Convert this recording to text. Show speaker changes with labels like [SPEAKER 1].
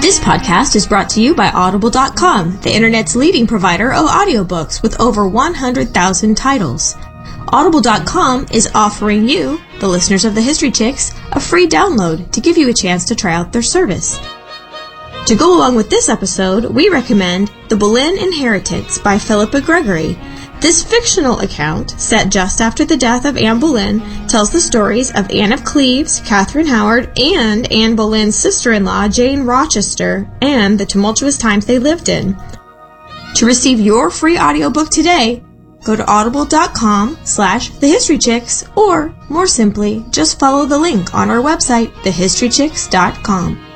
[SPEAKER 1] This podcast is brought to you by Audible.com, the internet's leading provider of audiobooks with over 100,000 titles. Audible.com is offering you, the listeners of the History Chicks, a free download to give you a chance to try out their service. To go along with this episode, we recommend The Boleyn Inheritance by Philippa Gregory. This fictional account, set just after the death of Anne Boleyn, tells the stories of Anne of Cleves, Catherine Howard, and Anne Boleyn's sister-in-law, Jane Rochester, and the tumultuous times they lived in. To receive your free audiobook today, go to audible.com/thehistorychicks, or, more simply, just follow the link on our website, thehistorychicks.com.